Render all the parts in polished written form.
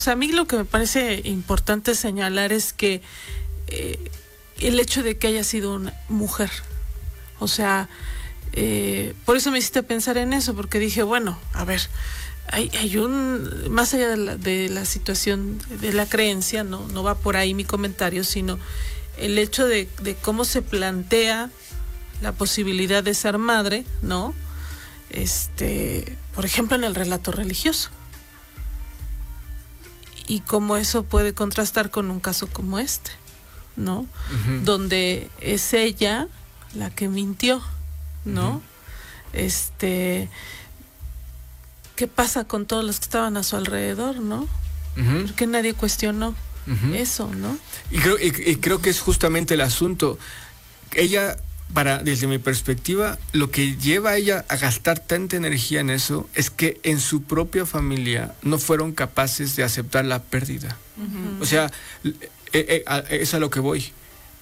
O sea, a mí lo que me parece importante señalar es que el hecho de que haya sido una mujer, o sea, por eso me hiciste pensar en eso, porque dije, bueno, a ver, hay un, más allá de la situación de la creencia, no va por ahí mi comentario, sino el hecho de cómo se plantea la posibilidad de ser madre, ¿no? Por ejemplo, en el relato religioso. Y cómo eso puede contrastar con un caso como este, ¿no? Uh-huh. Donde es ella la que mintió, ¿no? Uh-huh. ¿Qué pasa con todos los que estaban a su alrededor, no? Uh-huh. Porque nadie cuestionó uh-huh. eso, ¿no? Y creo que es justamente el asunto. Ella, desde mi perspectiva, lo que lleva a ella a gastar tanta energía en eso es que en su propia familia no fueron capaces de aceptar la pérdida. Uh-huh. O sea, es a lo que voy.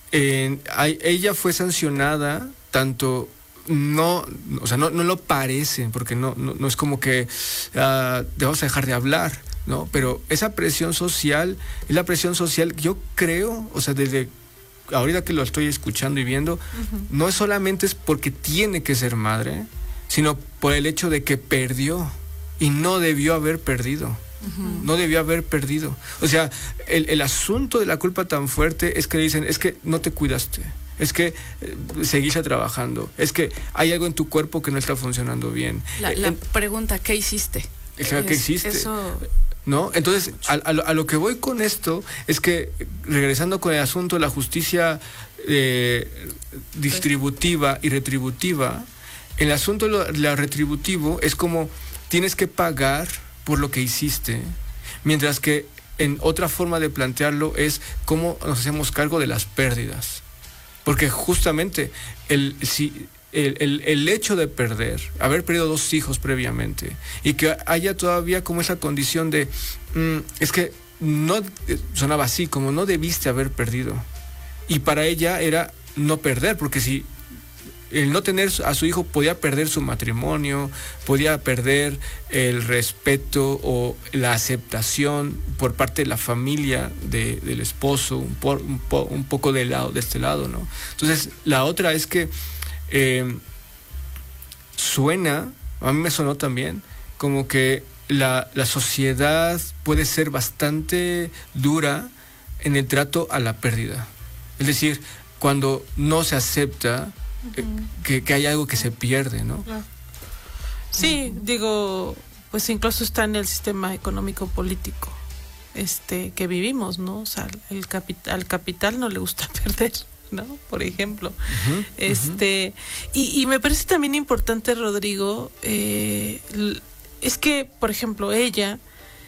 Ella fue sancionada tanto... No lo parece, porque no es como que vamos a dejar de hablar, ¿no? Pero esa presión social, es la presión social, yo creo, o sea, desde ahorita que lo estoy escuchando y viendo, uh-huh. no es solamente es porque tiene que ser madre, sino por el hecho de que perdió y no debió haber perdido. Uh-huh. No debió haber perdido. O sea, el asunto de la culpa tan fuerte es que dicen, es que no te cuidaste. Es que seguiste trabajando. Es que hay algo en tu cuerpo que no está funcionando bien. La pregunta, ¿qué hiciste? ¿Qué hiciste? Eso... ¿No? Entonces, a lo que voy con esto es que, regresando con el asunto de la justicia distributiva y retributiva, el asunto de lo retributivo es como tienes que pagar por lo que hiciste, mientras que en otra forma de plantearlo es cómo nos hacemos cargo de las pérdidas. Porque justamente el hecho de haber perdido 2 hijos previamente, y que haya todavía como esa condición de, es que no, sonaba así, como no debiste haber perdido. Y para ella era no perder, porque si el no tener a su hijo podía perder su matrimonio, podía perder el respeto o la aceptación por parte de la familia del esposo, un poco de este lado, ¿no? Entonces, la otra es que a mí me sonó también, como que la sociedad puede ser bastante dura en el trato a la pérdida. Es decir, cuando no se acepta que hay algo que se pierde, ¿no? Sí, digo, pues incluso está en el sistema económico político que vivimos, ¿no? O sea, al capital no le gusta perder, ¿no? Por ejemplo. Uh-huh, y me parece también importante, Rodrigo, es que, por ejemplo, ella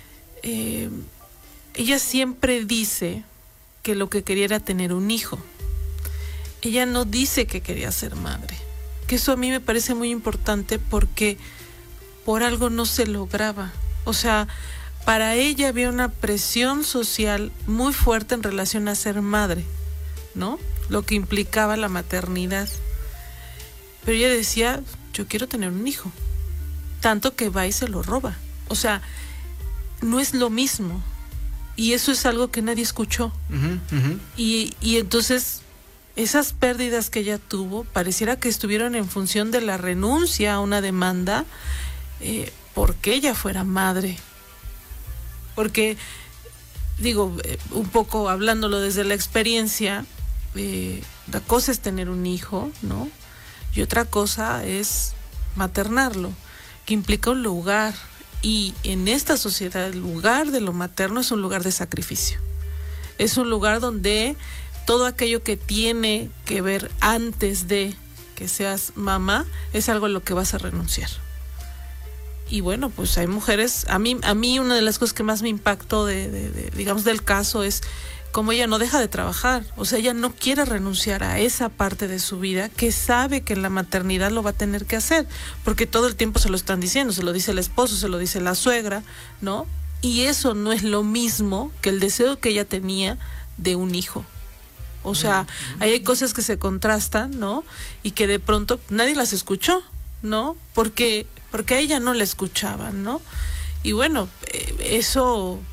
siempre dice que lo que quería era tener un hijo. Ella no dice que quería ser madre, que eso a mí me parece muy importante porque por algo no se lograba. O sea, para ella había una presión social muy fuerte en relación a ser madre, ¿no? Lo que implicaba la maternidad. Pero ella decía, yo quiero tener un hijo, tanto que va y se lo roba. O sea, no es lo mismo, y eso es algo que nadie escuchó. Uh-huh, uh-huh. Y entonces... esas pérdidas que ella tuvo pareciera que estuvieron en función de la renuncia a una demanda porque ella fuera madre. Porque, digo, un poco hablándolo desde la experiencia, la cosa es tener un hijo, ¿no? Y otra cosa es maternarlo, que implica un lugar. Y en esta sociedad el lugar de lo materno es un lugar de sacrificio. Es un lugar donde... todo aquello que tiene que ver antes de que seas mamá es algo a lo que vas a renunciar. Y bueno, pues hay mujeres, a mí una de las cosas que más me impactó digamos del caso es cómo ella no deja de trabajar. O sea, ella no quiere renunciar a esa parte de su vida que sabe que en la maternidad lo va a tener que hacer, porque todo el tiempo se lo están diciendo, se lo dice el esposo, se lo dice la suegra, ¿no? Y eso no es lo mismo que el deseo que ella tenía de un hijo. O sea, ahí hay cosas que se contrastan, ¿no? Y que de pronto nadie las escuchó, ¿no? Porque a ella no la escuchaban, ¿no? Y bueno, eso